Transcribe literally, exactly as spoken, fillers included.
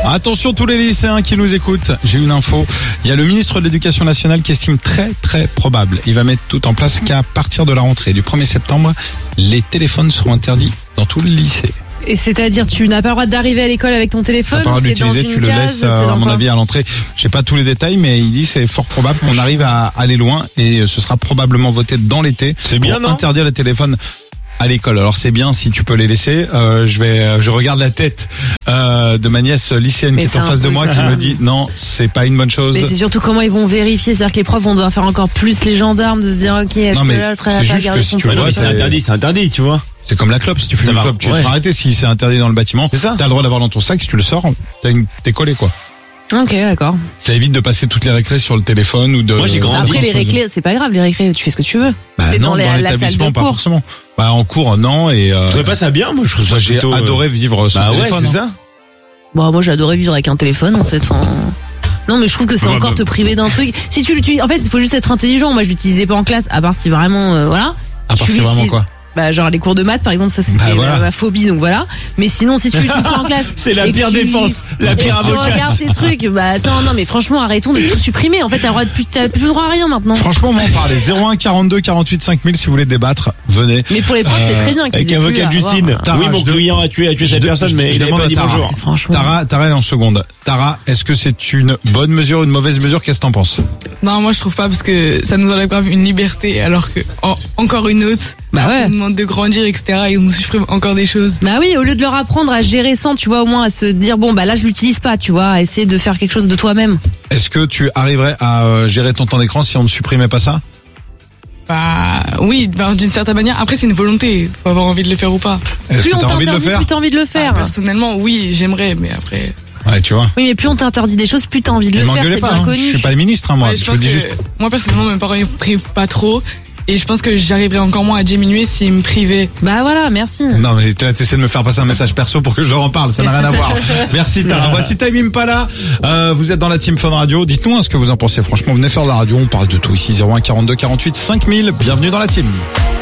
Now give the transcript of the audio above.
Attention tous les lycéens qui nous écoutent, j'ai une info. Il y a le ministre de l'Éducation nationale qui estime très très probable, il va mettre tout en place qu'à partir de la rentrée du premier septembre, les téléphones seront interdits dans tous les lycées. Et c'est-à-dire, tu n'as pas le droit d'arriver à l'école avec ton téléphone? Tu n'as pas le droit d'utiliser, tu le laisses, euh, à mon avis, à l'entrée. Je sais pas tous les détails, mais il dit c'est fort probable qu'on arrive à aller loin et ce sera probablement voté dans l'été. C'est bien, non? Interdire les téléphones à l'école. Alors c'est bien si tu peux les laisser. Euh, je vais, je regarde la tête euh, de ma nièce lycéenne mais qui est en face de moi, qui me dit non, c'est pas une bonne chose. Mais c'est surtout comment ils vont vérifier, c'est-à-dire que les profs vont devoir faire encore plus les gendarmes de se dire ok, est-ce non, que là je serais c'est pas juste garder que si son tu Ouais, non, vois, mais c'est interdit, c'est interdit, tu vois. C'est comme la clope, si tu fumes Ça une va, clope, tu ouais. te feras arrêter. Si c'est interdit dans le bâtiment, C'est ça. t'as le droit d'avoir dans ton sac, si tu le sors, t'as une, t'es collé quoi. Ok, d'accord. Ça évite de passer toutes les récrés sur le téléphone ou de... Moi, j'ai grandi. Après les récrés, c'est pas grave, les récrés, tu fais ce que tu veux. Bah C'est non, dans dans, les- la salle de l'établissement, pas cours. forcément. Bah en cours, non, et... Euh, Je trouvais pas ça bien, moi, je trouve ça j'ai plutôt, euh, adoré vivre sans Bah ouais, téléphone. c'est hein. ça. Bon, moi j'adorais vivre avec un téléphone en fait. Enfin... Non mais je trouve que c'est Ouais, encore bah- te priver d'un truc. Si tu l'utilises, en fait, il faut juste être intelligent. Moi je l'utilisais pas en classe, à part si vraiment, euh, voilà. À part Tu c'est vraiment l'utilises- quoi? Bah genre les cours de maths par exemple, ça c'était Bah, voilà. ma, ma phobie, donc voilà. Mais sinon si tu l'utilises pas en classe, C'est la et que pire tu- défense, la et pire que tu avocate. regardes ces trucs, bah attends, non mais franchement arrêtons de tout supprimer. En fait t'as le droit de plus, t'as plus le droit à rien maintenant. Franchement, m'en parlez. zéro un quarante-deux quarante-huit cinq mille si vous voulez débattre, venez. Mais pour les profs c'est très bien qu'ils Avec aient plus avocat à avoir, Justine. euh, Tara, Oui, mon je de- client a tué, a tué cette Je- personne, je- mais je il avait demande pas à dit Tara. bonjour. Franchement. Tara, Tara, elle est en seconde. Tara, est-ce que c'est une bonne mesure ou une mauvaise mesure? Qu'est-ce que t'en penses? Non, moi je trouve pas parce que ça nous enlève grave une liberté alors que en- encore une autre, Bah ouais. on nous demande de grandir, et cetera. Et on nous supprime encore des choses. Bah oui, au lieu de leur apprendre à gérer sans, tu vois, au moins à se dire bon bah là je l'utilise pas, tu vois, à essayer de faire quelque chose de toi-même. Est-ce que tu arriverais à euh, gérer ton temps d'écran si on ne supprimait pas ça? Bah oui, bah, d'une certaine manière. Après c'est une volonté, faut avoir envie de le faire ou pas. Est-ce Plus que on t'as envie de le t'interdit, faire? plus t'as envie de le faire. Ah, personnellement, oui, j'aimerais, mais après. Ouais, tu vois. Oui, mais plus on t'interdit des choses, plus t'as envie de Ne le faire, m'engueulez c'est pas, bien hein. connu. Je suis pas le ministre, hein, moi. Ouais, je je te pense le dis que juste. moi personnellement, mes parents ils me privent pas trop, et je pense que j'arriverais encore moins à diminuer s'ils me privaient. Bah voilà, merci. Non, mais t'as essayé de me faire passer un message perso pour que je leur en parle, ça n'a rien à voir. Merci Tara. Voici Time Impala. Euh, vous êtes dans la team Fun Radio. Dites-nous hein, ce que vous en pensez. Franchement, venez faire de la radio. On parle de tout ici. zéro un quarante-deux quarante-huit cinq mille. Bienvenue dans la team.